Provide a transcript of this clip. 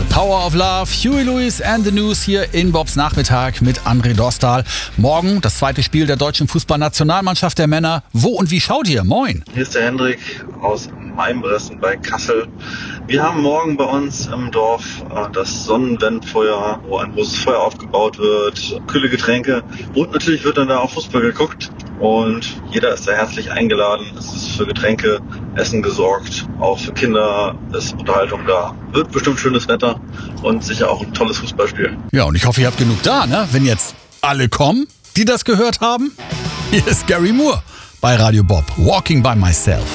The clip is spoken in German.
The Power of Love, Huey Lewis and the News hier in Bobs Nachmittag mit André Dostal. Morgen das zweite Spiel der deutschen Fußballnationalmannschaft der Männer. Wo und wie schaut ihr? Moin! Hier ist der Hendrik aus Maimbressen bei Kassel. Wir haben morgen bei uns im Dorf das Sonnenwendfeuer, wo ein großes Feuer aufgebaut wird, kühle Getränke und natürlich wird dann da auch Fußball geguckt und jeder ist da herzlich eingeladen. Es ist für Getränke, Essen gesorgt, auch für Kinder ist Unterhaltung da. Wird bestimmt schönes Wetter und sicher auch ein tolles Fußballspiel. Ja, und ich hoffe, ihr habt genug da, ne? Wenn jetzt alle kommen, die das gehört haben. Hier ist Gary Moore bei Radio Bob, Walking by Myself.